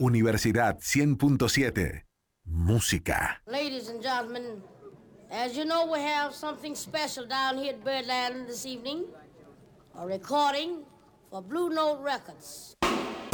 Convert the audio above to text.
Universidad 100.7. Música. Ladies and gentlemen, as you know, we have something special down here at Birdland this evening. A recording for Blue Note Records.